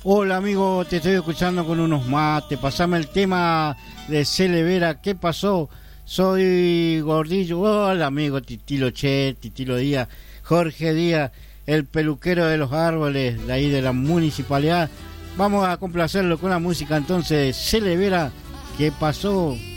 Hola amigo, te estoy escuchando con unos mates. Pasame el tema de Celevera. ¿Qué pasó? Soy Gordillo. Hola amigo, Titilo Che, Titilo Díaz, Jorge Díaz, el peluquero de los árboles de ahí de la municipalidad. Vamos a complacerlo con la música entonces. Celevera, ¿qué pasó?